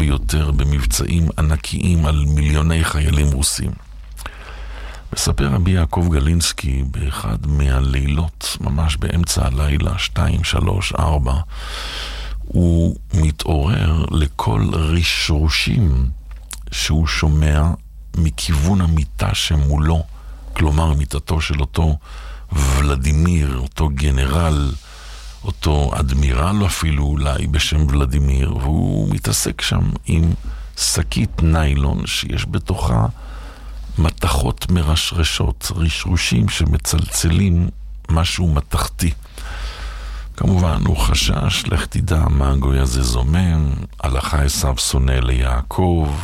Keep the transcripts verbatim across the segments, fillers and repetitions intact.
ביותר במבצעים ענקיים על מיליוני חיילים רוסים. מספר רבי יעקב גלינסקי באחד מהלילות, ממש באמצע הלילה, שתיים, שלוש, ארבע, הוא מתעורר לכל רשרושים שהוא שומע מכיוון המיטה שמולו, כלומר מיטתו של אותו ולדימיר, אותו גנרל, אותו אדמירל אפילו אולי בשם ולדימיר, והוא מתעסק שם עם שקית ניילון שיש בתוכה מתכות מרשרשות, רשרושים שמצלצלים משהו מתכתי. כמובן הוא חשש, לך תדע מה הגוי הזה זומם, הלכה עשיו שונא ליעקב,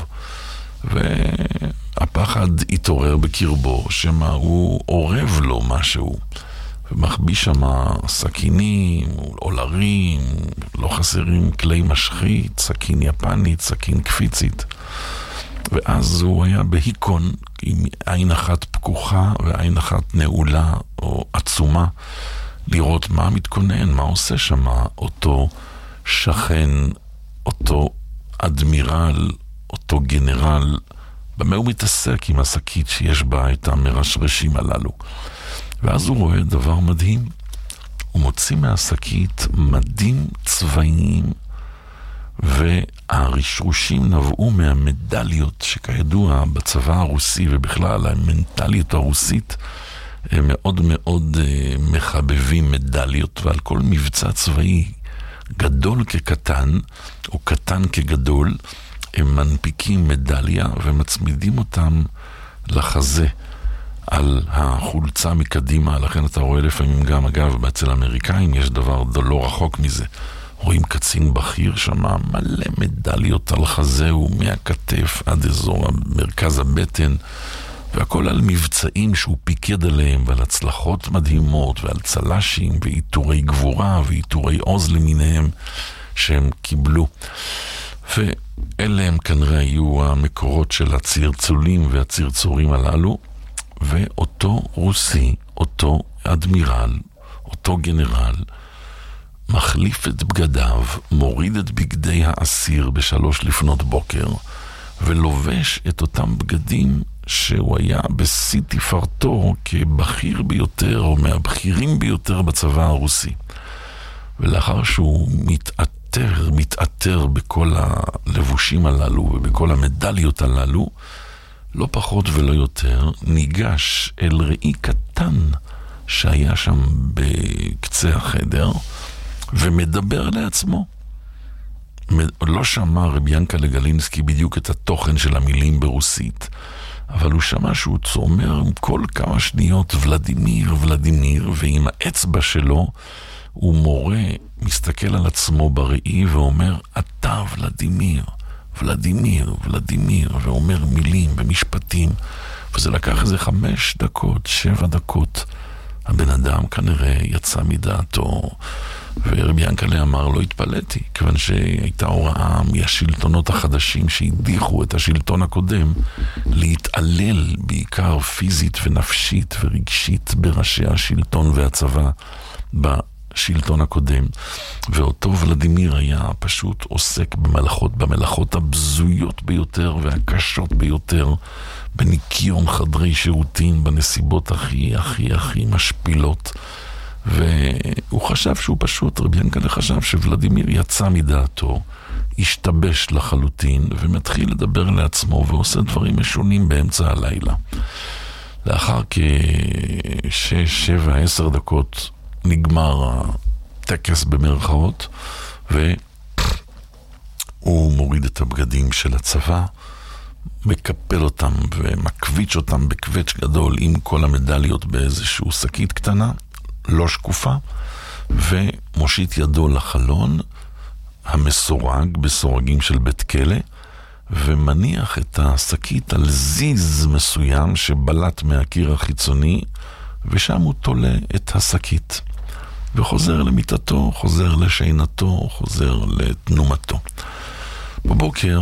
והפחד התעורר בקרבו, שמה הוא עורב לו משהו, ומחביא שם סכינים, אולרים, לא חסרים כלי משחית, סכין יפנית, סכין קפיצית. ואז הוא היה בהיקון עם עין אחת פקוחה ועין אחת נעולה או עצומה, לראות מה מתכונן, מה עושה שם אותו שכן, אותו אדמירל, אותו גנרל, במה הוא מתעסק עם השקית שיש בה את המרשרשים הללו. ואז הוא רואה דבר מדהים, הוא מוציא מהשקית מדים צבאיים, והרשרושים נבעו מהמדליות שכידוע בצבא הרוסי ובכלל המנטליות הרוסית הם מאוד מאוד מחבבים מדליות, ועל כל מבצע צבאי גדול כקטן או קטן כגדול הם מנפיקים מדליה ומצמידים אותם לחזה על החולצה מקדימה. לכן אתה רואה לפעמים גם, אגב, אצל האמריקאים יש דבר לא רחוק מזה, רואים קצין בכיר שם מלא מדליות על חזהו מהכתף עד אזור מרכז הבטן, והכל על מבצעים שהוא פיקד עליהם ועל הצלחות מדהימות ועל צלשים ואיתורי גבורה ואיתורי עוז למיניהם שהם קיבלו. ואלה הם כנראה היו המקורות של הצרצולים והצרצורים הללו. ואותו רוסי, אותו אדמירל, אותו גנרל, מחליף את בגדיו, מוריד את בגדי האסיר בשלוש לפנות בוקר, ולובש את אותם בגדים שהוא היה בשיא תפארתו כבכיר ביותר, או מהבכירים ביותר בצבא הרוסי. ולאחר שהוא מתעטר, מתעטר בכל הלבושים הללו ובכל המדליות הללו, לא פחות ולא יותר, ניגש אל ראי קטן שהיה שם בקצה החדר, ומדבר לעצמו. לא שמע רבי ינקלה גלינסקי בדיוק את התוכן של המילים ברוסית, אבל הוא שמע שהוא צומר כל כמה שניות ולדימיר, ולדימיר, ועם האצבע שלו הוא מורה, מסתכל על עצמו בראי ואומר, אתה ולדימיר, ולדימיר, ולדימיר, ואומר מילים ומשפטים, וזה לקח איזה חמש דקות, שבע דקות. הבן אדם כנראה יצא מדעתו, ורבי ינקלה אמר, לא התפלאתי, כיוון שהייתה הוראה מהשלטונות החדשים שהדיחו את השלטון הקודם, להתעלל בעיקר פיזית ונפשית ורגשית בראשי השלטון והצבא בשלטון הקודם, ואותו ולדימיר היה פשוט עוסק במלאכות, במלאכות הבזויות ביותר והקשות ביותר, בניקיון חדרי שירותים, בנסיבות הכי הכי הכי משפילות. והוא חשב שהוא פשוט, רבי ינקלה חשב שוולדימיר יצא מדעתו, השתבש לחלוטין, ומתחיל לדבר לעצמו ועושה דברים משונים באמצע הלילה. לאחר כשש, שבע, עשר דקות נגמר הטקס במרכאות, והוא מוריד את הבגדים של הצבא, מקפל אותם ומקביץ' אותם בקווץ' גדול עם כל המדליות באיזשהו שקית קטנה, לא שקופה, ומושיט ידו לחלון המסורג בסורגים של בית כלא, ומניח את השקית על זיז מסוים שבלט מהקיר החיצוני, ושם הוא תולה את השקית, וחוזר למיטתו, חוזר לשינתו, חוזר לתנומתו. בבוקר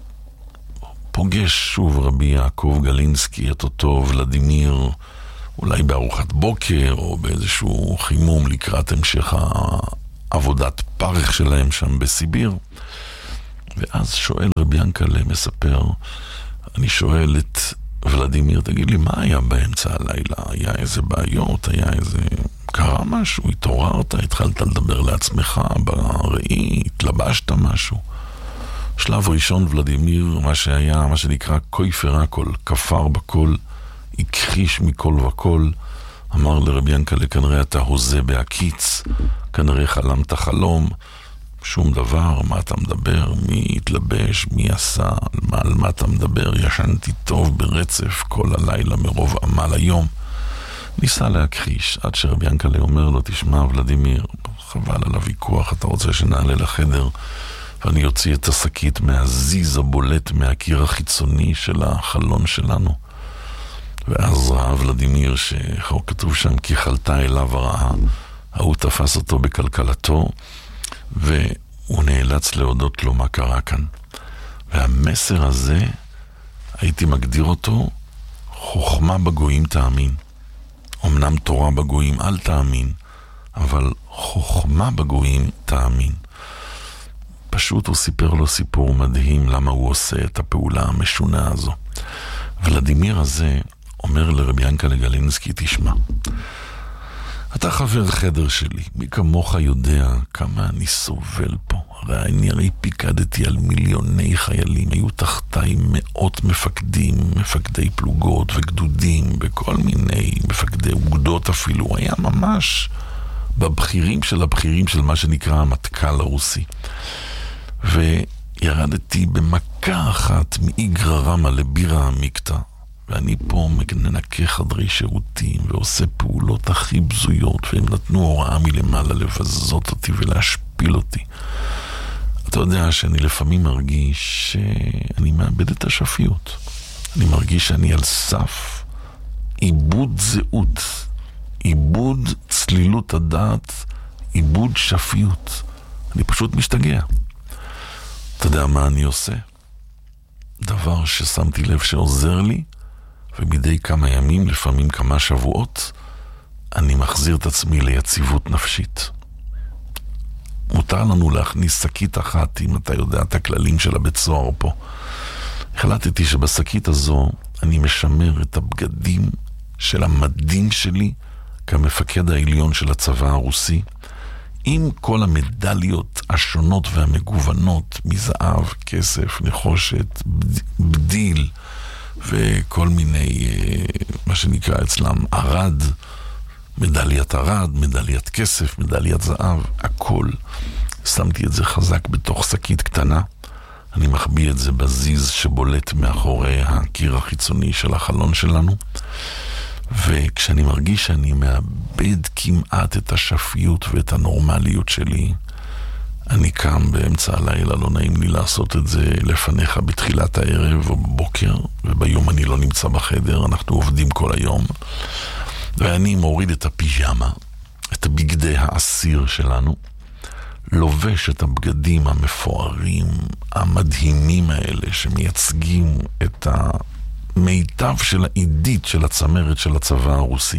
פוגש שוב רבי יעקב גלינסקי את אותו ולדימיר, אולי בארוחת בוקר או באיזשהו חימום לקראת המשך העבודת פרך שלהם שם בסיביר, ואז שואל רבי ינקלה, מספר, אני שואל את ולדימיר, תגיד לי, מה היה באמצע הלילה? היה איזה בעיות? היה איזה... קרה משהו? התעוררת? התחלת לדבר לעצמך בראי? התלבשת משהו? שלב ראשון ולדימיר, מה שהיה, מה שנקרא כופר הכל, כפר בכל, הכחיש מכל וכל, אמר לרבי ינקלה, כנראה אתה הוזה בהקיץ, כנראה חלמת חלום, שום דבר, מה אתה מדבר, מי התלבש, מי עשה, על, על מה אתה מדבר, ישנתי טוב ברצף כל הלילה מרוב עמל היום. ניסה להכחיש, עד שרבי ינקלה אומר לו, תשמע ולדימיר, חבל על הוויכוח, אתה רוצה שנעלה לחדר ואני אוציא את השקית מהזיז הבולט מהקיר החיצוני של החלון שלנו. ואז ראה ולדימיר שכתוב שם כי חלתה אליו הרעה, ההוא תפס אותו בקלקלתו והוא נאלץ להודות לו מה קרה כאן. והמסר הזה, הייתי מגדיר אותו, חוכמה בגויים תאמין. אמנם תורה בגויים אל תאמין, אבל חוכמה בגויים תאמין. פשוט הוא סיפר לו סיפור מדהים למה הוא עושה את הפעולה המשונה הזו. ולדימיר הזה אומר לרבי ינקלה גלינסקי, תשמע, אתה חבר חדר שלי, מי כמוך יודע כמה אני סובל פה. הרי אני הרי פיקדתי על מיליוני חיילים, היו תחתיי מאות מפקדים, מפקדי פלוגות וגדודים, וכל מיני מפקדי אוגדות אפילו. היה ממש בבחירים של הבחירים של מה שנקרא המטכ"ל הרוסי. וירדתי במכה אחת מאיגרא רמא לבירא עמיקתא, ואני פה מנקה חדרי שירותים ועושה פעולות הכי בזויות, והם נתנו הוראה מלמעלה לבזות אותי ולהשפיל אותי. אתה יודע שאני לפעמים מרגיש שאני מאבד את השפיות. אני מרגיש שאני על סף איבוד זהות, איבוד צלילות הדעת, איבוד שפיות. אני פשוט משתגע. אתה יודע מה אני עושה? דבר ששמתי לב שעוזר לי, ומדי כמה ימים, לפעמים כמה שבועות, אני מחזיר את עצמי ליציבות נפשית. מותר לנו להכניס שקית אחת, אם אתה יודע את הכללים של הבית סוהר פה. החלטתי שבשקית הזו אני משמר את הבגדים של המדים שלי כמפקד העליון של הצבא הרוסי, עם כל המדליות השונות והמגוונות מזהב, כסף, נחושת, בדיל וכל מיני, מה שנקרא אצלם, ערד, מדליית ערד, מדליית כסף, מדליית זהב, הכל. שמתי את זה חזק בתוך שקית קטנה, אני מחביא את זה בזיז שבולט מאחורי הקיר החיצוני של החלון שלנו, וכשאני מרגיש שאני מאבד כמעט את השפיות ואת הנורמליות שלי, אני קם באמצע הלילה, לא נעים לי לעשות את זה לפניך בתחילת הערב או בבוקר, וביום אני לא נמצא בחדר, אנחנו עובדים כל היום, ואני מוריד את הפיג'מה, את הבגדי האסיר שלנו, לובש את הבגדים המפוארים, המדהימים האלה, שמייצגים את המיטב של העידית של הצמרת של הצבא הרוסי,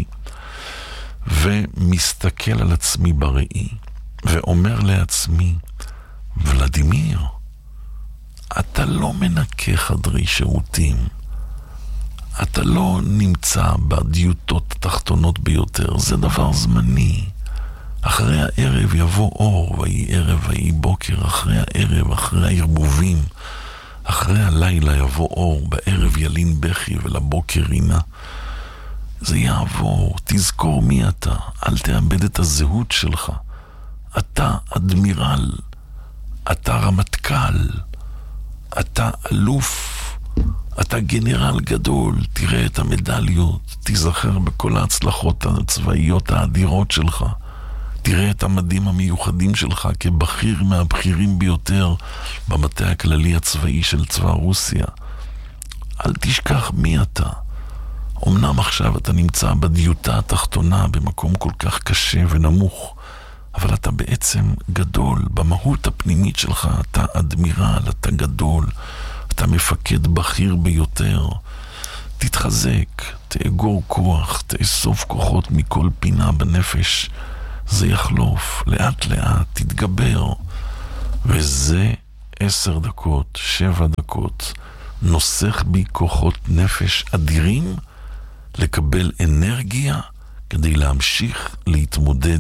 ומסתכל על עצמי בראי, ואומר לעצמי, ולדימיר, אתה לא מנקה חדרי שירותים, אתה לא נמצא בדיוטות התחתונות ביותר, זה דבר זמני. אחרי הערב יבוא אור, ויהי ערב ויהי בוקר, אחרי הערב, אחרי הערבובים, אחרי הלילה יבוא אור, בערב ילין בכי ולבוקר רינה. זה יעבור, תזכור מי אתה, אל תאבד את הזהות שלך. אתה אדמירל, אתה רמטכ"ל, אתה אלוף, אתה גנרל גדול, תראה את המדליות, תיזכר בכל ההצלחות הצבאיות האדירות שלך, תראה את המדים המיוחדים שלך כבכיר מהבכירים ביותר במטה הכללי הצבאי של צבא רוסיה. אל תשכח מי אתה. אמנם עכשיו אתה נמצא בדיוטה התחתונה במקום כל כך קשה ונמוך, אבל אתה בעצם גדול, במהות הפנימית שלך אתה אדמירל, אתה גדול, אתה מפקד בכיר ביותר. תתחזק, תאגור כוח, תאסוף כוחות מכל פינה בנפש, זה יחלוף, לאט לאט, תתגבר. וזה עשר דקות, שבע דקות, נוסח בי כוחות נפש אדירים לקבל אנרגיה כדי להמשיך להתמודד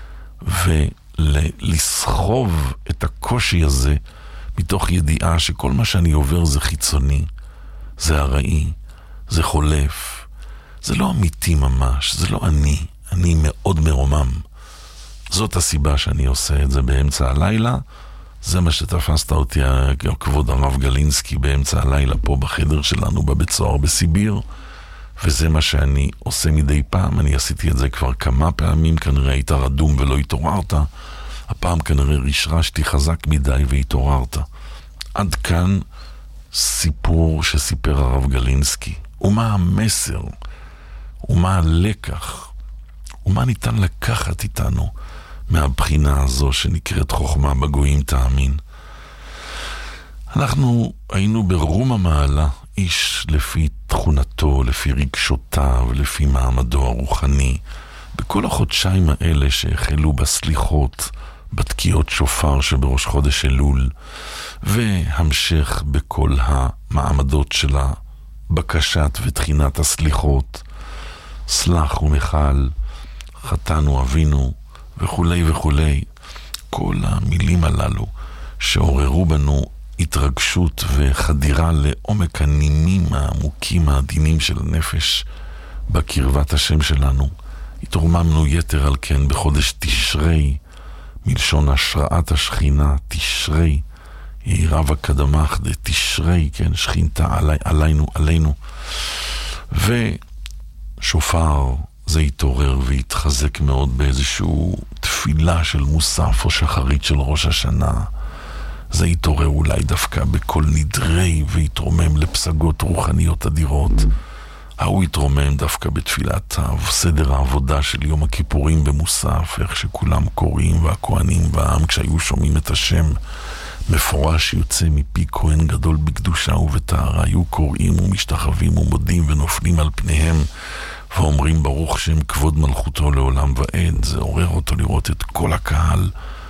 ולסחוב את הקושי הזה מתוך ידיעה שכל מה שאני עובר זה חיצוני, זה הראי, זה חולף, זה לא אמיתי ממש, זה לא אני, אני מאוד מרומם. זאת הסיבה שאני עושה את זה באמצע הלילה, זה מה שתפסת אותי, כבוד הרב גלינסקי, באמצע הלילה פה בחדר שלנו בבית סוהר בסיביר, וזה מה שאני עושה מדי פעם. אני עשיתי את זה כבר כמה פעמים, כנראה היית רדום ולא התעוררת, הפעם כנראה רשרשתי חזק מדי והתעוררת. עד כאן סיפור שסיפר הרב גלינסקי, ומה המסר, ומה הלקח, ומה ניתן לקחת איתנו מהבחינה הזו שנקראת חוכמה בגויים תאמין. אנחנו היינו ברום המעלה, איש לפי תכונתו, לפי רגשותיו, לפי מעמדו הרוחני, בכל החודשיים האלה שהחלו בסליחות, בתקיעות שופר שבראש חודש אלול, והמשך בכל המעמדות שלה, בקשת ותחינת הסליחות, סלח ומחל, חטאנו אבינו, וכולי וכולי. כל המילים הללו שעוררו בנו התרגשות וחדירה לעומק הנימים העמוקים העדינים של הנפש בקרבת השם שלנו. התרוממנו יתר על כן בחודש תשרי, מלשון השראת השכינה, תשרי, יהי רב הקדמך דה תשרי, כן, שכינתה עלי, עלינו, עלינו. ושופר זה התעורר והתחזק מאוד באיזשהו תפילה של מוסף או שחרית של ראש השנה. זה התעורר אולי דווקא בכל נדרי והתרומם לפסגות רוחניות אדירות. ההוא התרומם דווקא בתפילת סדר העבודה של יום הכיפורים במוסף, איך שכולם קוראים והכהנים והעם כשהיו שומעים את השם מפורש יוצא מפי כהן גדול בקדושה ובטהרה, היו קוראים ומשתחווים ומודים ונופלים על פניהם ואומרים ברוך שם כבוד מלכותו לעולם ועד. זה עורר אותו לראות את כל הקהל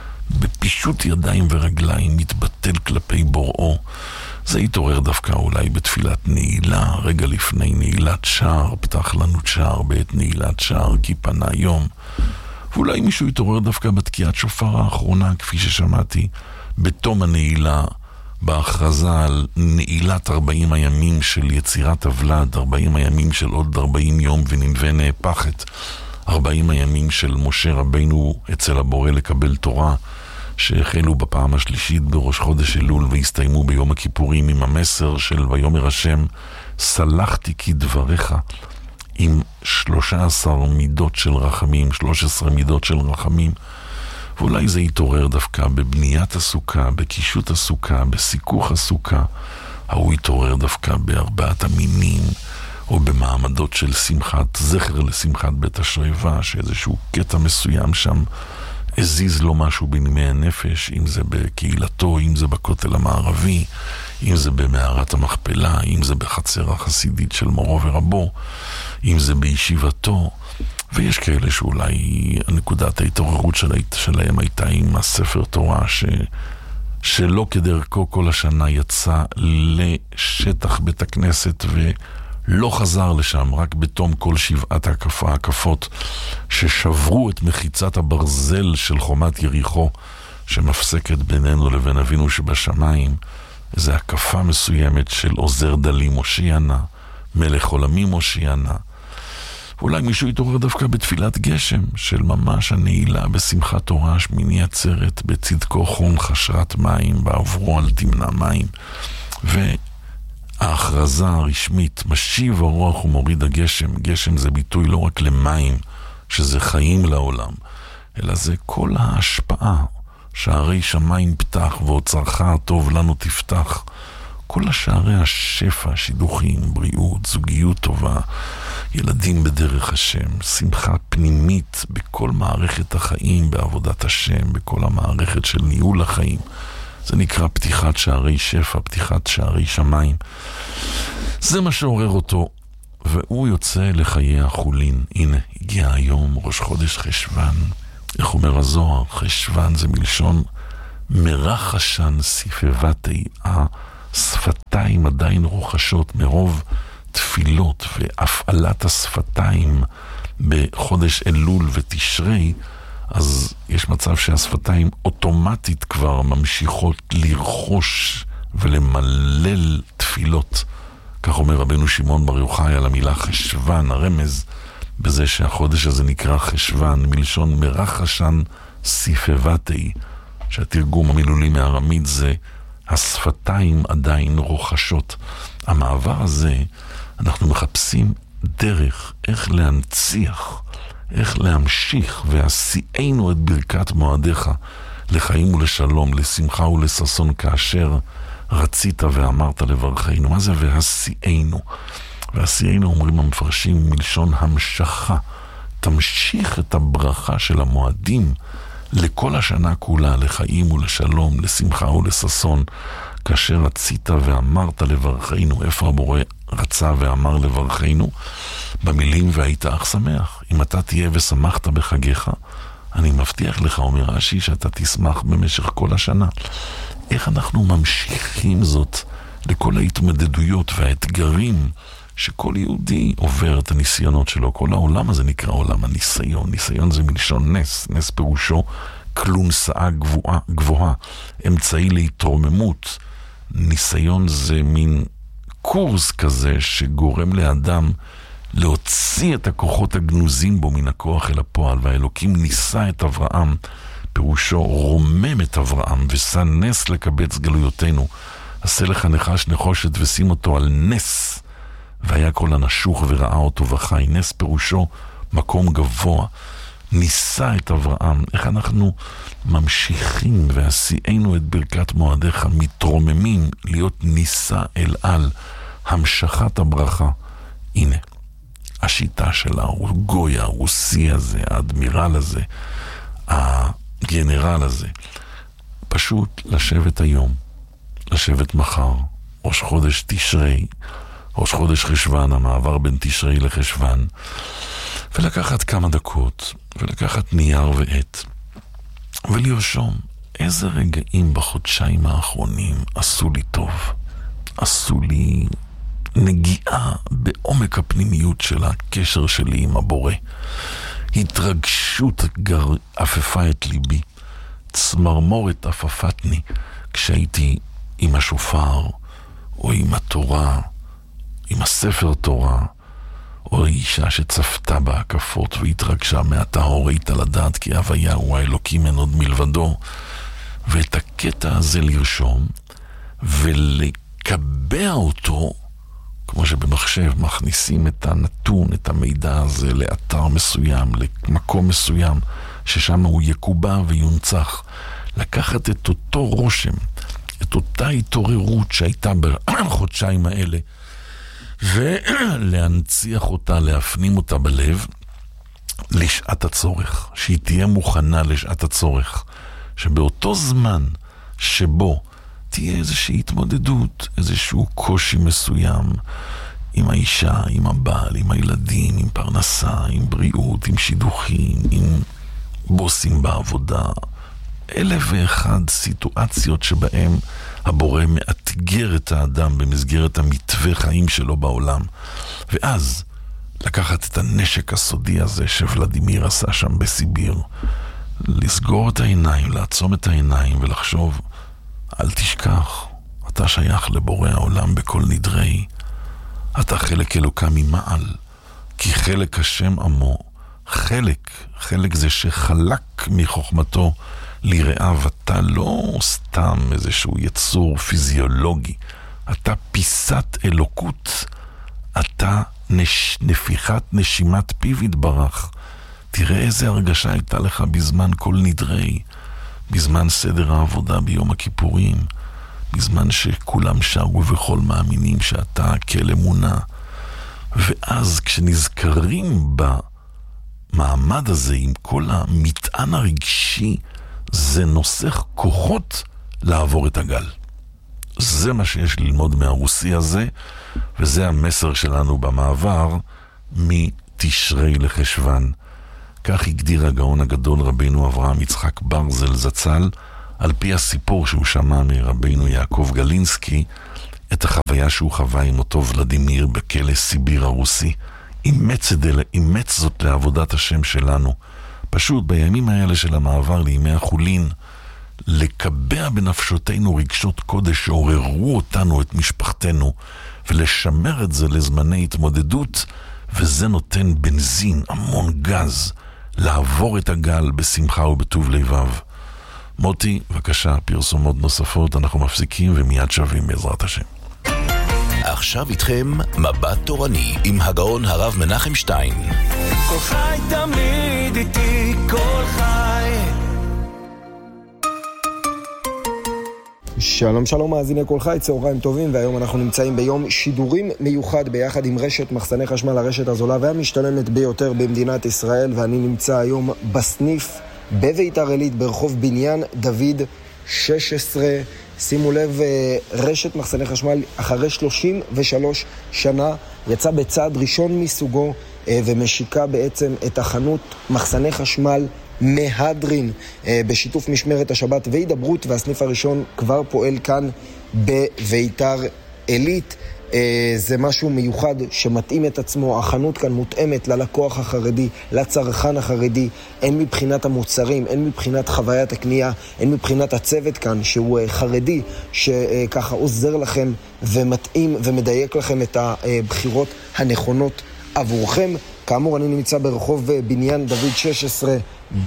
בפישוט ידיים ורגליים מתבטל כלפי בוראו. זה התעורר דווקא אולי בתפילת נעילה, רגע לפני נעילת שער, פתח לנו שער בעת נעילת שער כי פנה יום. ואולי מישהו התעורר דווקא בתקיעת שופר האחרונה, כפי ששמעתי בתום הנעילה, בהכרזה על נעילת ארבעים הימים של יצירת הוולד, ארבעים הימים של עוד ארבעים יום וננווה נהפכת, ארבעים הימים של משה רבינו אצל הבורא לקבל תורה, שהחלו בפעם השלישית בראש חודש אלול והסתיימו ביום הכיפורים עם המסר של ויאמר השם סלחתי כדבריך, עם שלוש עשרה מידות של רחמים, שלוש עשרה מידות של רחמים. ואולי זה יתעורר דווקא בבניית הסוכה, בקישוט הסוכה, בסיכוך הסוכה. ההוא יתעורר דווקא בארבעת המינים, או במעמדות של שמחת, זכר לשמחת בית השואבה, שאיזשהו קטע מסוים שם הזיז לו משהו בנימי הנפש, אם זה בקהילתו, אם זה בכותל המערבי, אם זה במערת המכפלה, אם זה בחצר החסידית של מורו ורבו, אם זה בישיבתו. ויש כאלה שאולי הנקודת ההתעוררות שלהם הייתה עם הספר תורה ש... שלא כדרכו כל השנה יצא לשטח בית הכנסת ולא חזר לשם, רק בתום כל שבעת ההקפות ששברו את מחיצת הברזל של חומת יריחו שמפסקת בינינו לבין אבינו שבשמיים, איזו הקפה מסוימת של עוזר דלי מושיענה, מלך עולמי מושיענה. ואולי מישהו יתעורר דווקא בתפילת גשם של ממש הנעילה בשמחת תורה שמיני עצרת בצדקו חון חשרת מים בעברו על תמנע מים. וההכרזה הרשמית משיב הרוח ומוריד הגשם. גשם זה ביטוי לא רק למים שזה חיים לעולם, אלא זה כל ההשפעה שערי שמיים פתח ואוצרך הטוב לנו תפתח. כל השערי השפע, שידוכים, בריאות, זוגיות טובה, ילדים בדרך השם, שמחה פנימית בכל מערכת החיים, בעבודת השם, בכל המערכת של ניהול החיים. זה נקרא פתיחת שערי שפע, פתיחת שערי שמיים. זה מה שעורר אותו, והוא יוצא לחיי החולין. הנה, הגיע היום ראש חודש חשבן. איך אומר הזוהר? חשבן זה מלשון מרחשן סיפבתי, השפתיים עדיין רוחשות מרוב תפילות והפעלת השפתיים בחודש אלול ותשרי, אז יש מצב שהשפתיים אוטומטית כבר ממשיכות לרחוש ולמלל תפילות. כך אומר רבנו שמעון בר יוחאי על המילה חשוון, הרמז בזה שהחודש הזה נקרא חשוון, מלשון מרחשן סיפבתי, שהתרגום המילולי מארמית זה השפתיים עדיין רוחשות. המעבר הזה, אנחנו מחפשים דרך איך להנציח, איך להמשיך, ועשיינו את ברכת מועדיך לחיים ולשלום, לשמחה ולששון, כאשר רצית ואמרת לברכנו. מה זה ועשיינו? ועשיינו, אומרים המפרשים, מלשון המשכה. תמשיך את הברכה של המועדים לכל השנה כולה, לחיים ולשלום, לשמחה ולששון, כאשר רצית ואמרת לברכנו. איפה הבורא רצה ואמר לברכנו? במילים והיית אך שמח. אם אתה תהיה ושמחת בחגיך, אני מבטיח לך, אומר רש"י, שאתה תשמח במשך כל השנה. איך אנחנו ממשיכים זאת לכל ההתמודדויות והאתגרים שכל יהודי עובר את הניסיונות שלו? כל העולם הזה נקרא עולם הניסיון. ניסיון זה מלשון נס. נס פירושו כלונסאה גבוהה, גבוהה, אמצעי להתרוממות. ניסיון זה מין קורס כזה שגורם לאדם להוציא את הכוחות הגנוזים בו מן הכוח אל הפועל. והאלוקים ניסה את אברהם, פירושו רומם את אברהם ושא נס לקבץ גלויותינו. עשה לך נחש נחושת ושים אותו על נס, והיה כל הנשוך וראה אותו וחי. נס פירושו מקום גבוה. ניסה את אברהם. איך אנחנו ממשיכים ועשיינו את ברכת מועדיך, מתרוממים להיות ניסה אל על, המשכת הברכה. הנה, השיטה שלה הוא גוי הרוסי הזה, האדמירל הזה, הגנרל הזה. פשוט לשבת היום, לשבת מחר, ראש חודש תשרי, ראש חודש חשוון, המעבר בין תשרי לחשוון, ולקחת כמה דקות, ולקחת נייר ועט, ולרשום איזה רגעים בחודשיים האחרונים עשו לי טוב, עשו לי נגיעה בעומק הפנימיות של הקשר שלי עם הבורא. התרגשות גר אפפה את ליבי, צמרמורת אפפתני כשהייתי עם השופר, או עם התורה, עם הספר תורה, או האישה שצפתה בהקפות והתרגשה מהטהור איתה לדעת כי הוויה הוא האלוקים אין עוד מלבדו. ואת הקטע הזה לרשום ולקבע אותו, כמו שבמחשב מכניסים את הנתון, את המידע הזה לאתר מסוים, למקום מסוים, ששם הוא יקובע ויונצח. לקחת את אותו רושם, את אותה התעוררות שהייתה בחודשיים האלה, ולהנציח אותה, להפנים אותה בלב לשעת הצורך, שהיא תהיה מוכנה לשעת הצורך, שבאותו זמן שבו תהיה איזושהי התמודדות, איזשהו קושי מסוים, עם האישה, עם הבעל, עם הילדים, עם פרנסה, עם בריאות, עם שידוכים, עם בוסים בעבודה, אלף ואחד סיטואציות שבהם הבורא מאתגר את האדם במסגרת המתווה חיים שלו בעולם. ואז לקחת את הנשק הסודי הזה שוולדימיר עשה שם בסיביר, לסגור את העיניים, לעצום את העיניים ולחשוב, אל תשכח, אתה שייך לבורא העולם בכל נדרי, אתה חלק אלוקה ממעל, כי חלק השם עמו. חלק, חלק זה שחלק מחוכמתו לרעה, ואתה לא סתם איזשהו יצור פיזיולוגי, אתה פיסת אלוקות, אתה נש... נפיחת נשימת פיו יתברך. תראה איזה הרגשה הייתה לך בזמן כל נדרי, בזמן סדר העבודה ביום הכיפורים, בזמן שכולם שרו וכל מאמינים שאתה כל אמונה. ואז כשנזכרים במעמד הזה עם כל המטען הרגשי, זה נוסח כוחות לעבור את הגל. זה מה שיש ללמוד מהרוסי הזה, וזה המסר שלנו במעבר מתשרי לחשוון. כך הגדיר הגאון הגדול רבינו אברהם יצחק ברזל זצ"ל על פי הסיפור שהוא שמע מרבינו יעקב גלינסקי, את החוויה שהוא חווה עם אותו ולדימיר בכלא סיביר הרוסי. אימץ, אימץ זאת לעבודת השם שלנו. פשוט בימים האלה של המעבר לימי החולין, לקבע בנפשותינו רגשות קודש שעוררו אותנו, את משפחתנו, ולשמר את זה לזמני התמודדות, וזה נותן בנזין, המון גז, לעבור את הגל בשמחה ובטוב לבב. מוטי, בבקשה, פרסומות נוספות, אנחנו מפסיקים ומיד שווים בעזרת השם. עכשיו איתכם מבט תורני עם הגאון הרב מנחם שטיין. כל חי תמיד איתי, כל חי. שלום שלום מאזיני כל חי, צהריים טובים, והיום אנחנו נמצאים ביום שידורים מיוחד ביחד עם רשת מחסני חשמל, הרשת הזולה והמשתלמת ביותר במדינת ישראל, ואני נמצא היום בסניף בביתר עילית ברחוב בניין דוד שש עשרה. שימו לב, רשת מחסני חשמל אחרי שלושים ושלוש שנה יצא בצעד ראשון מסוגו ומשיקה בעצם את החנות מחסני חשמל מהדרין בשיתוף משמרת השבת והידברות, והסניף הראשון כבר פועל כאן בביתר עילית. זה משהו מיוחד שמתאים את עצמו. החנות כאן מותאמת ללקוח החרדי, לצרכן החרדי, הן מבחינת המוצרים, הן מבחינת חוויית הקנייה, הן מבחינת הצוות כאן שהוא חרדי, שככה עוזר לכם ומתאים ומדייק לכם את הבחירות הנכונות עבורכם. כאמור, אני נמצא ברחוב בניין דוד שש עשרה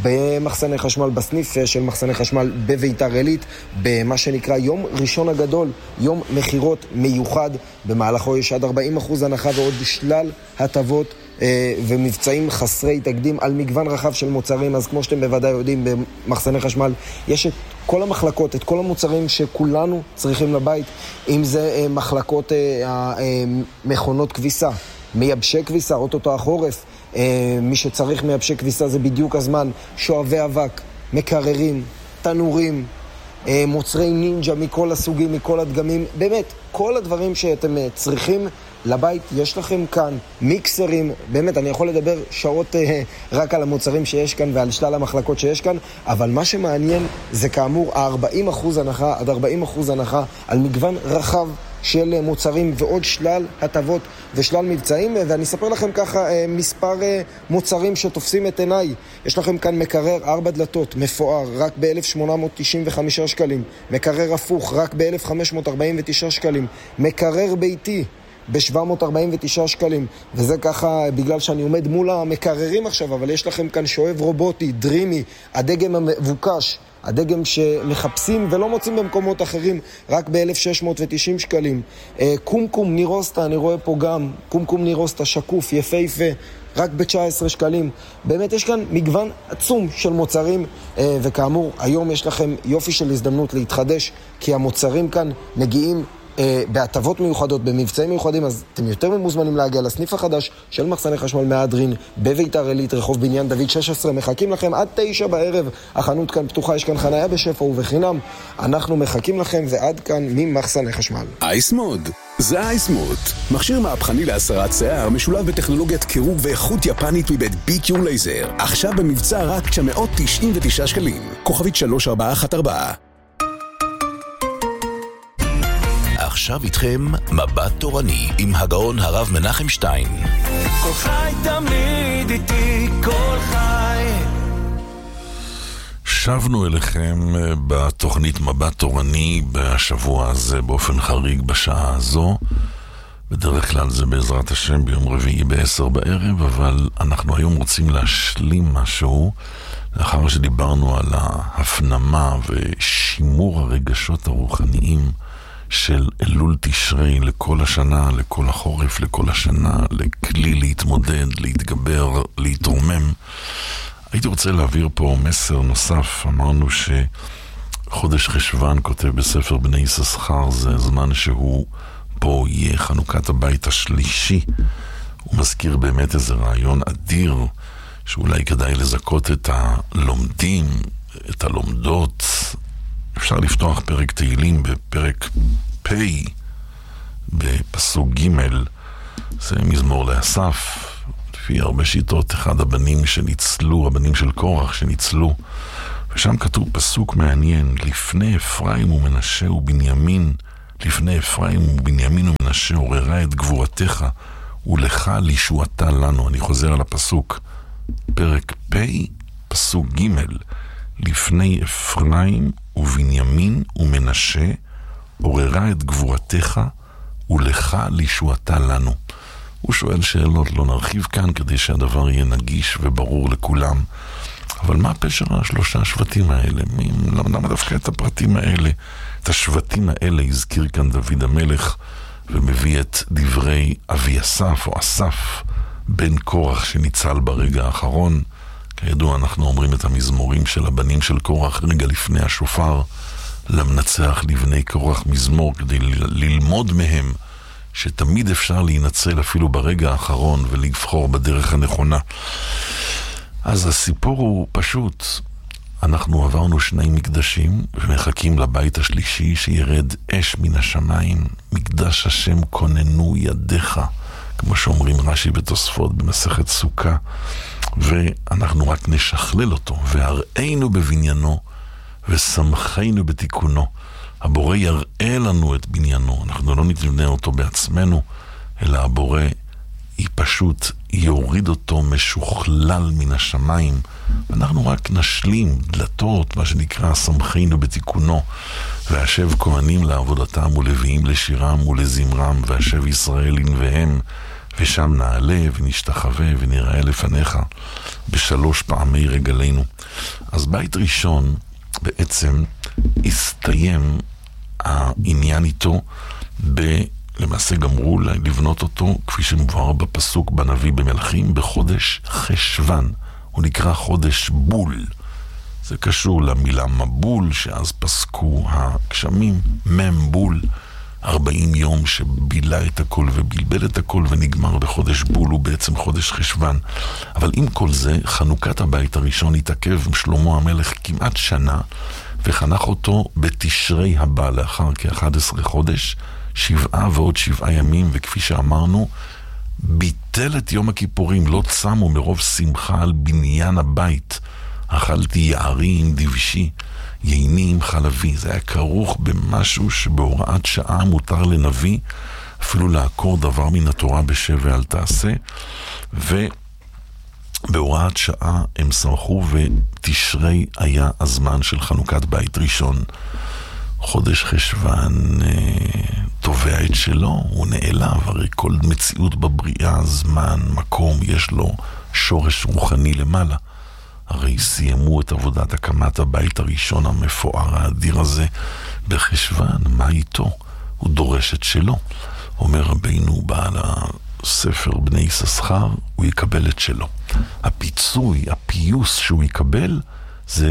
במחסני חשמל, בסניף של מחסני חשמל בביתר עילית, במה שנקרא יום ראשון הגדול, יום מחירות מיוחד. במהלכו יש עד ארבעים אחוז הנחה ועוד שלל הטבות אה, ומבצעים חסרי תקדים על מגוון רחב של מוצרים. אז כמו שאתם בוודאי יודעים, במחסני חשמל יש את כל המחלקות, את כל המוצרים שכולנו צריכים לבית, אם זה אה, מחלקות אה, אה, מכונות כביסה, מייבשי כביסה, אוטוטו החורף, אה, מי שצריך מייבשי כביסה זה בדיוק הזמן, שואבי אבק, מקררים, תנורים, אה, מוצרי נינג'ה מכל הסוגים, מכל הדגמים, באמת, כל הדברים שאתם אה, צריכים לבית יש לכם כאן. מיקסרים, באמת אני יכול לדבר שעות אה, רק על המוצרים שיש כאן ועל שלל המחלקות שיש כאן, אבל מה שמעניין זה כאמור ה-ארבעים אחוז הנחה, עד ארבעים אחוז הנחה על מגוון רחב של מוצרים ועוד שלל הטבות ושלל מבצעים. ואני אספר לכם ככה מספר מוצרים שתופסים את עיניי. יש לכם כאן מקרר ארבע דלתות מפואר רק ב-אלף שמונה מאות תשעים וחמישה שקלים, מקרר הפוך רק ב-אלף חמש מאות ארבעים ותשעה שקלים, מקרר ביתי ב-שבע מאות ארבעים ותשעה שקלים, וזה ככה בגלל שאני עומד מול המקררים עכשיו. אבל יש לכם כאן שואב רובוטי, דרימי, הדגם המבוקש, הדגם שמחפשים ולא מוצאים במקומות אחרים, רק ב-אלף שש מאות ותשעים שקלים. קומקום נירוסטה, אני רואה פה גם קומקום נירוסטה שקוף, יפהפה, רק ב-תשע עשרה שקלים. באמת יש כאן מגוון עצום של מוצרים, וכאמור היום יש לכם יופי של הזדמנות להתחדש, כי המוצרים כאן מגיעים בהטבות מיוחדות, במבצעים מיוחדים. אז אתם יותר ממוזמנים להגיע לסניף החדש של מחסני חשמל מהדרין בביתר עילית, רחוב בניין דוד שש עשרה. מחכים לכם עד תשע בערב, החנות כאן פתוחה, יש כאן חניה בשפע ובחינם. אנחנו מחכים לכם, ועד כאן ממחסני חשמל. אייסמוד, זה אייסמוד, מכשיר מהפכני להסרת שיער משולב בטכנולוגיית קירוב ואיכות יפנית מבית בי קיו לייזר, עכשיו במבצע רק תשע מאות תשעים ותשעה שקלים, כוכבית שלוש ארבע אחת ארבע. עכשיו איתכם מבט תורני עם הגאון הרב מנחם שטיין. כל חי תמיד איתי, כל חי. שבנו אליכם בתוכנית מבט תורני בשבוע הזה באופן חריג בשעה הזו. בדרך כלל זה בעזרת השם ביום רביעי בעשר בערב, אבל אנחנו היום רוצים להשלים משהו לאחר שדיברנו על ההפנמה ושימור הרגשות הרוחניים של אלול תשרי לכל השנה, לכל החורף, לכל השנה, לכלי להתמודד, להתגבר, להתרומם. הייתי רוצה להעביר פה מסר נוסף. אמרנו שחודש חשבן, כותב בספר בני יששכר, זה זמן שהוא פה יהיה חנוכת הבית השלישי. הוא מזכיר באמת איזה רעיון אדיר שאולי כדאי לזכות את הלומדים, את הלומדות. אפשר לפתוח פרק תהילים בפרק פי, בפסוק ג', זה מזמור לאסף. לפי הרבה שיטות, אחד הבנים שניצלו, הבנים של קורח שניצלו ושם כתוב פסוק מעניין, לפני אפרים ומנשה ובנימין, לפני אפרים ובנימין ומנשה עוררה את גבורתך, ולך לישועתה לנו. אני חוזר על הפסוק, פרק פ', פסוק ג', לפני אפרים ובנימין ומנשה עוררה את גבורתך, ולך לישועתה לנו. הוא שואל שאלות, לא נרחיב כאן כדי שהדבר יהיה נגיש וברור לכולם. אבל מה פשר השלושה השבטים האלה? למה דווקא את הפרטים האלה? את השבטים האלה הזכיר כאן דוד המלך, ומביא את דברי אבי אסף או אסף בן קורח שניצל ברגע האחרון. כידוע אנחנו אומרים את המזמורים של הבנים של קורח רגע לפני השופר, למנצח לבני קורח מזמור, כדי ללמוד מהם שתמיד אפשר להינצל אפילו ברגע האחרון ולבחור בדרך הנכונה. אז הסיפור הוא פשוט, אנחנו עברנו שני מקדשים ומחכים לבית השלישי שירד אש מן השמיים, מקדש השם כוננו ידיך, כמו שאומרים רש"י בתוספות במסכת סוכה, ואנחנו רק נשכלל אותו, והראינו בבניינו ושמחנו בתיקונו. הבורא יראה לנו את בניינו, אנחנו לא נבנה אותו בעצמנו, אלא הבורא היא פשוט יוריד אותו משוכלל מן השמיים, ואנחנו רק נשלים דלתות, מה שנקרא שמחנו בתיקונו, והשב כהנים לעבודתם ולוויים לשירם ולזמרם, והשב ישראל ינבהם, ושם נעלה ונשתחווה ונראה לפניך בשלוש פעמי רגלינו. אז בית ראשון בעצם הסתיים העניין איתו, ב... למעשה גמרו לבנות אותו, כפי שמובהר בפסוק בנביא במלכים, בחודש חשוון. הוא נקרא חודש בול. זה קשור למילה מבול, שאז פסקו הגשמים, מם בול, ארבעים יום שבילה את הכל ובלבל את הכל, ונגמר בחודש בול, הוא בעצם חודש חשוון. אבל עם כל זה, חנוכת הבית הראשון התעכב עם שלמה המלך כמעט שנה, וחנך אותו בתשרי הבא, לאחר כ-אחד עשר חודש, שבעה ועוד שבעה ימים, וכפי שאמרנו, ביטל את יום הכיפורים, לא צמו מרוב שמחה על בניין הבית. אכלתי יערי עם דבשי, ייני עם חלבי. זה היה כרוך במשהו שבהוראת שעה מותר לנביא, אפילו לעקור דבר מן התורה בשב ואל תעשה, ובהוראת שעה הם שמחו, ותשרי היה הזמן של חנוכת בית ראשון. חודש חשוון תובע את שלו, הוא נעלב, הרי כל מציאות בבריאה, זמן, מקום, יש לו שורש רוחני למעלה. הרי סיימו את עבודת הקמת הבית הראשון המפואר האדיר הזה בחשוון, מה איתו? הוא דורש את שלו. אומר רבינו בעל הספר בני יששכר, הוא יקבל את שלו. הפיצוי, הפיוס שהוא יקבל, זה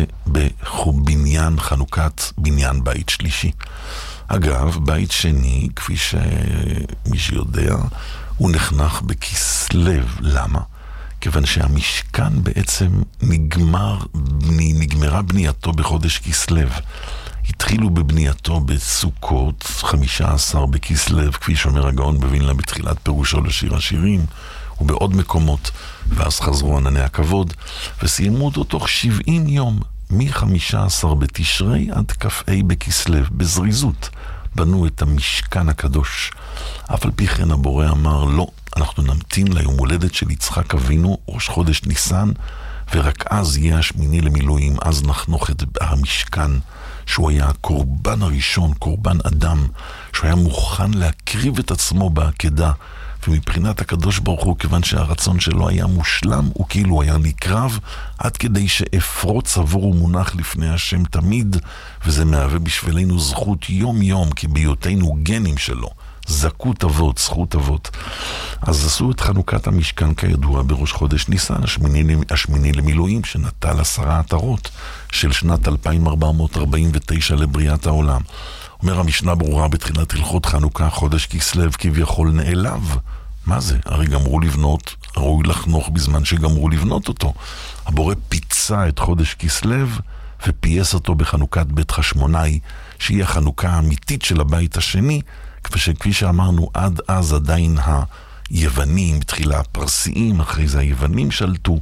בבניין חנוכת בניין בית שלישי. אגב, בית שני, כפי שמי שיודע, הוא נחנך בכסלב. למה? כיוון שהמשכן בעצם נגמר, נגמרה בנייתו בחודש כסלב. התחילו בבנייתו בסוכות, חמישה עשר בכסלב, כפי שאומר הגאון בווילנה בתחילת פירושו לשיר השירים, ובעוד מקומות, ואז חזרו ענני הכבוד, וסיימו אותו תוך שבעים יום, מ-חמישה עשר בתשרי עד כ"ה בכסלב, בזריזות, בנו את המשכן הקדוש. אף על פי כן הבורא אמר, לא, אנחנו נמתין ליום הולדת של יצחק אבינו, ראש חודש ניסן, ורק אז יהיה השמיני למילואים, אז נחנוך את המשכן, שהוא היה הקורבן הראשון, קורבן אדם, שהוא היה מוכן להקריב את עצמו בעקדה, ומבחינת הקדוש ברוך הוא, כיוון שהרצון שלו היה מושלם, הוא כאילו היה נקרב, עד כדי שאפרוץ עבור ומונח לפני השם תמיד, וזה מהווה בשבילנו זכות יום יום, כי בהיותנו גנים שלו, זכות אבות, זכות אבות. אז עשו את חנוכת המשכן כידוע בראש חודש ניסן, השמיני, השמיני למילואים, שנטל עשרה עטרות של שנת אלפיים ארבע מאות ארבעים ותשע לבריאת העולם. אומר המשנה ברורה בתחילת הלכות חנוכה, חודש כסלב כביכול נעלב. מה זה? הרי גמרו לבנות, ראוי לחנוך בזמן שגמרו לבנות אותו. הבורא פיצה את חודש כסלב ופייס אותו בחנוכת בית חשמונאי, שהיא החנוכה האמיתית של הבית השני, כפי שאמרנו, עד אז עדיין היוונים, בתחילה הפרסיים, אחרי זה היוונים שלטו,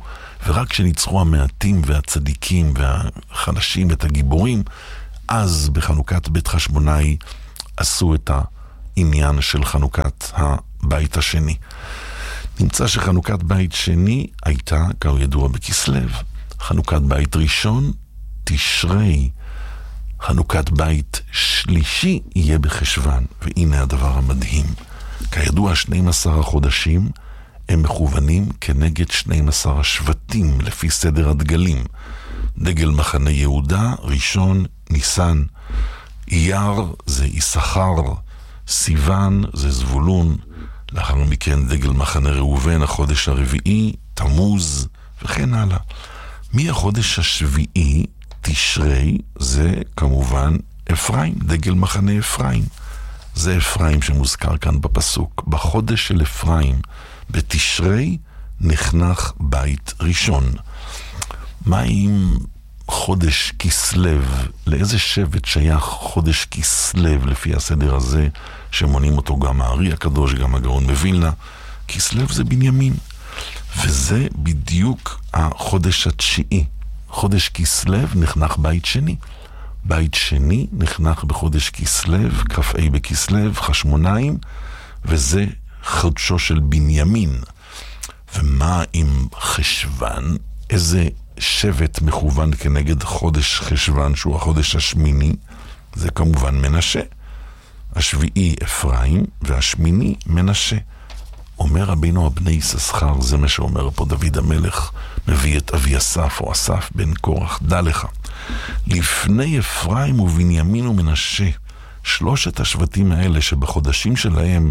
ורק כשניצחו המעטים והצדיקים והחלשים את הגיבורים, אז בחנוכת בית חשמונאי עשו את העניין של חנוכת הבית השני. נמצא שחנוכת בית שני הייתה, כבר ידוע, בכסלו. חנוכת בית ראשון, תשרי. חנוכת בית שלישי יהיה בחשוון. והנה הדבר המדהים. כידוע, שנים עשר החודשים הם מכוונים כנגד שנים עשר השבטים, לפי סדר הדגלים. דגל מחנה יהודה, ראשון, ניסן. אייר זה יששכר, סיוון זה זבולון, לאחר מכן דגל מחנה ראובן, החודש הרביעי, תמוז, וכן הלאה. מהחודש השביעי, תשרי, זה כמובן אפרים, דגל מחנה אפרים. זה אפרים שמוזכר כאן בפסוק. בחודש של אפרים, בתשרי, נחנך בית ראשון. מה עם חודש כסלו? לאיזה שבט שייך חודש כסלו לפי הסדר הזה שמונים אותו גם הארי הקדוש, גם הגאון מווילנה? כסלו זה בנימין, וזה בדיוק החודש התשיעי. חודש כסלו נחנך בית שני. בית שני נחנך בחודש כסלו, כ"ה בכסלו, חשמונאים, וזה חודשו של בנימין. ומה עם חשוון? איזה שבט מכוון כנגד חודש חשוון שהוא החודש השמיני? זה כמובן מנשה. השביעי אפרים והשמיני מנשה. אומר רבינו הבני יששכר, זה מה שאומר פה דוד המלך, מביא את אבי אסף או אסף בן קורח, דע לך. לפני אפרים ובנימין ומנשה, שלושת השבטים האלה שבחודשים שלהם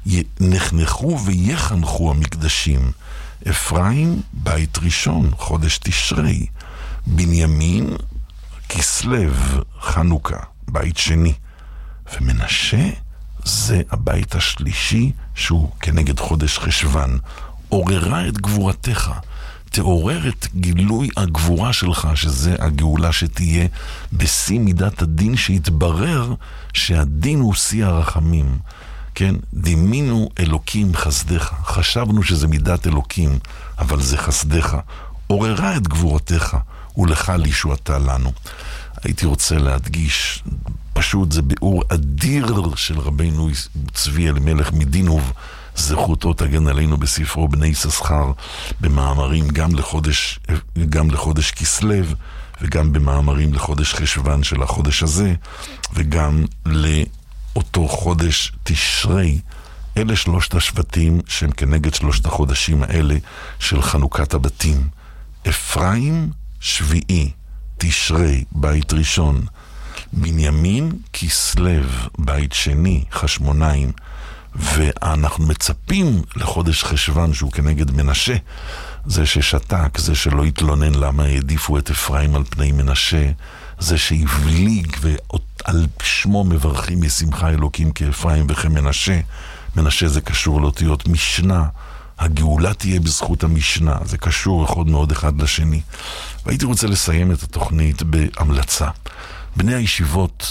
נחנכו ויחנכו המקדשים. אפרים, בית ראשון, חודש תשרי. בנימין, כסלו, חנוכה, בית שני. ומנשה, זה הבית השלישי שהוא כנגד חודש חשוון. עוררה את גבורתך, תעורר את גילוי הגבורה שלך, שזה הגאולה שתהיה בשיא מידת הדין, שיתברר שהדין הוא שיא הרחמים. כן, דימינו אלוקים חסדך, חשבנו שזה מידת אלוקים, אבל זה חסדך. עוררה את גבורתך, ולך לישועתה לנו. הייתי רוצה להדגיש, פשוט זה ביאור אדיר של רבינו צבי אלימלך מדינוב, זכותו תגן עלינו, בספרו בני יששכר, במאמרים גם לחודש, גם לחודש כסלו, וגם במאמרים לחודש חשוון של החודש הזה, וגם לאותו חודש תשרי. אלה שלושת השבטים שהם כנגד שלושת החודשים האלה של חנוכת הבתים. אפרים, שביעי, תשרי, בית ראשון. בנימין, כסלו, בית שני, חשמונאים. ואנחנו מצפים לחודש חשוון שהוא כנגד מנשה, זה ששתק, זה שלא התלונן למה העדיפו את אפרים על פני מנשה, זה שהבליג ועל שמו מברכים משמחה אלוקים כאפרים וכמנשה. מנשה זה קשור לאותיות משנה, הגאולה תהיה בזכות המשנה, זה קשור אחד מאוד אחד לשני. והייתי רוצה לסיים את התוכנית בהמלצה. בני הישיבות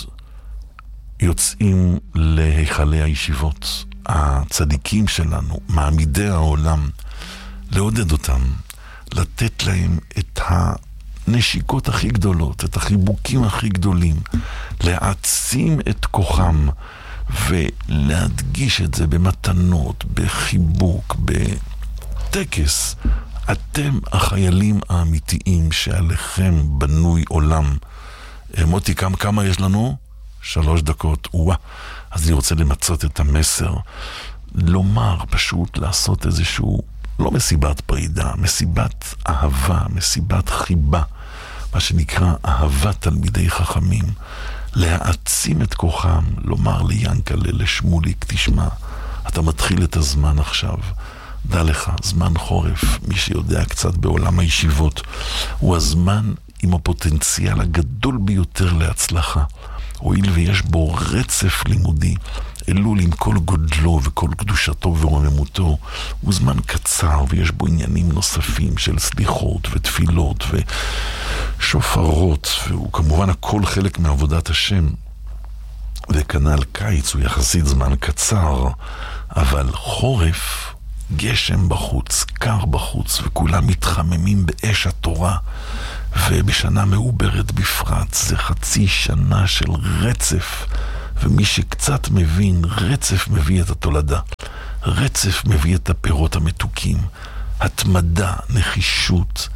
יוצאים להיכלי הישיבות, הצדיקים שלנו, מעמידי העולם, לעודד אותם, לתת להם את הנשיקות הכי גדולות, את החיבוקים הכי גדולים, להעצים את כוחם ולהדגיש את זה במתנות, בחיבוק, בטקס. אתם החיילים האמיתיים שעליכם בנוי עולם. מוטי, כמה, כמה יש לנו? שלוש דקות. וואה. אז אני רוצה למצות את המסר, לומר, פשוט לעשות איזשהו, לא מסיבת פרידה, מסיבת אהבה, מסיבת חיבה, מה שנקרא אהבת תלמידי חכמים, להעצים את כוחם, לומר ליאנקלה, לשמוליק, תשמע, אתה מתחיל את הזמן עכשיו, דע לך, זמן חורף, מי שיודע קצת בעולם הישיבות, הוא הזמן עם הפוטנציאל הגדול ביותר להצלחה, הואיל ויש בו רצף לימודי, אלול עם כל גודלו וכל קדושתו ורוממותו, הוא זמן קצר ויש בו עניינים נוספים של סליחות ותפילות ושופרות, והוא כמובן הכל חלק מעבודת השם. וכנ"ל קיץ הוא יחסית זמן קצר, אבל חורף גשם בחוץ, קר בחוץ, וכולם מתחממים באש התורה, ובשנה מעוברת בפרט, זה חצי שנה של רצף, ומי שקצת מבין, רצף מביא את התולדה, רצף מביא את הפירות המתוקים, התמדה, נחישות,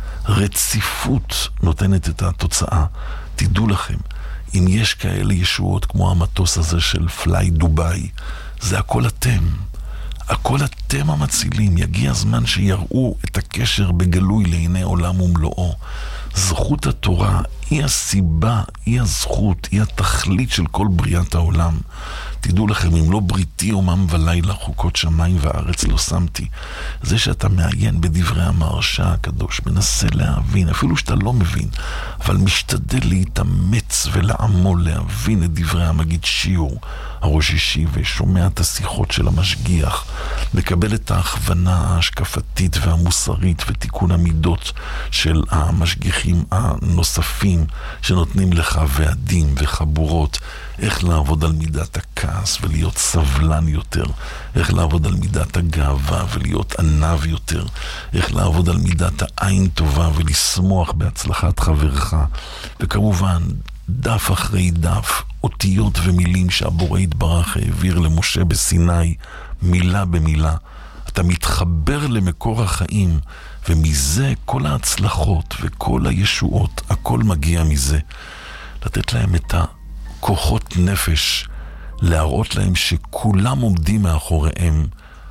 רציפות נותנת את התוצאה. תדעו לכם, אם יש כאלה ישועות כמו המטוס הזה של פליי דוביי, זה הכל אתם. הכל אתם המצילים. יגיע הזמן שיראו את הקשר בגלוי לעיני עולם ומלואו. זכות התורה היא הסיבה, היא הזכות, היא התכלית של כל בריאת העולם. תדעו לכם, אם לא בריתי יומם ולילה, חוקות שמיים וארץ לא שמתי. זה שאתה מעיין בדברי המהרש"א הקדוש, מנסה להבין, אפילו שאתה לא מבין, אבל משתדל להתאמץ ולעמול להבין את דברי המגיד שיעור, הראש אישי, ושומע את השיחות של המשגיח, מקבל את ההכוונה ההשקפתית והמוסרית ותיקון המידות של המשגיחים הנוספים שנותנים לך ועדים וחבורות, איך לעבוד על מידת הכעס ולהיות סבלן יותר, איך לעבוד על מידת הגאווה ולהיות ענב יותר, איך לעבוד על מידת העין טובה ולשמוח בהצלחת חברך, וכמובן דף אחרי דף, אותיות ומילים שהבורא יתברך העביר למשה בסיני, מילה במילה. אתה מתחבר למקור החיים, ומזה כל ההצלחות וכל הישועות, הכל מגיע מזה. לתת להם את הכוחות נפש, להראות להם שכולם עומדים מאחוריהם,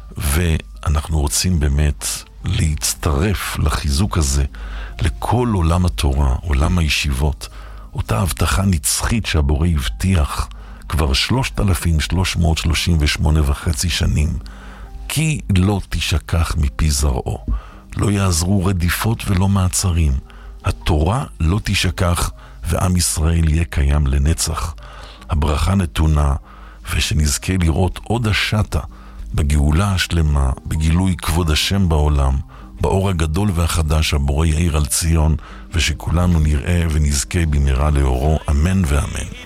ואנחנו רוצים באמת להצטרף לחיזוק הזה, לכל עולם התורה, עולם הישיבות, אותה הבטחה נצחית שהבורא הבטיח כבר שלושת אלפים שלוש מאות שלושים ושמונה וחצי שנים, כי לא תשכח מפי זרעו, לא יעזרו רדיפות ולא מעצרים, התורה לא תשכח ועם ישראל יהיה קיים לנצח. הברכה נתונה, ושנזכה לראות עוד השטה בגאולה השלמה, בגילוי כבוד השם בעולם, באור הגדול והחדש הבורא יאיר על ציון, ושכולנו נראה ונזכה במהרה לאורו, אמן ואמן.